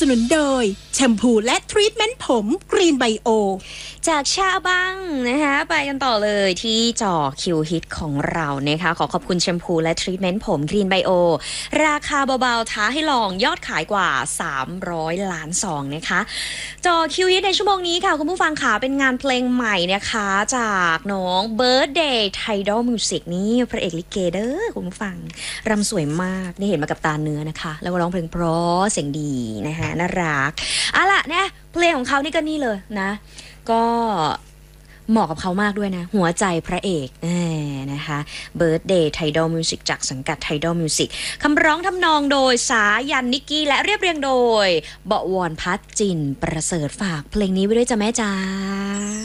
นุนโดยแชมพูและทรีทเมนต์ผมกรีนไบโอจากชาบังนะคะไปกันต่อเลยที่จอคิวฮิตของเรานะคะขอขอบคุณแชมพูและทรีทเมนต์ผมกรีนไบโอราคาเบาๆท้าให้ลองยอดขายกว่า300 ล้านซองนะคะจอคิวฮิตในชั่วโมงนี้ค่ะคุณผู้ฟังค่ะเป็นงานเพลงใหม่นะคะจากน้องเบิร์ธเดย์ไทดอลมิวสิกนี่พระเอกลิเกเด้อคุณผู้ฟังรำสวยมากนี่เห็นมากับตาเนื้อนะคะแล้วก็ร้องเพลงเพราะเสียงดีนะคะน่ารักล่ะเนี่ยเพลงของเขานี่ก็นี่เลยนะก็เหมาะกับเขามากด้วยนะหัวใจพระเอกนะคะ Birthday Tidal Music จากสังกัด Tidal Music คำร้องทำนองโดยสายันนิกกี้และเรียบเรียงโดยเบาะวอนพัดจินประเสริฐฝากเพลงนี้ไว้ด้วยจ้ะแม่จ้า